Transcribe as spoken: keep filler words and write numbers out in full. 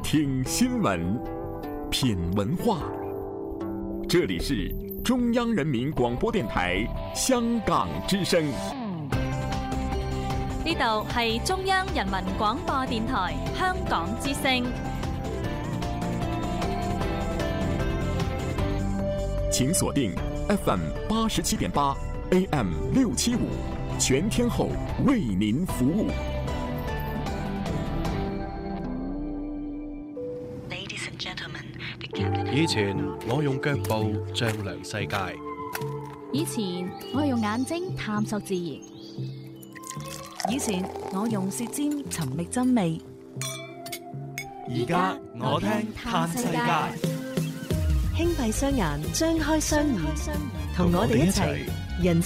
听新闻，品文化。这里是中央人民广播電台香港之聲。 呢度係中央人民廣播電台香港之聲。 請鎖定 F M 八十七點八 A M 六七五，全天候為您服務。 以前我用腳步丈量世界， 以前我用眼睛探索自然， 以前我用舌尖尋覓真味， 而家我聽嘆世界。 輕閉雙眼，張開雙耳，同我哋一齊人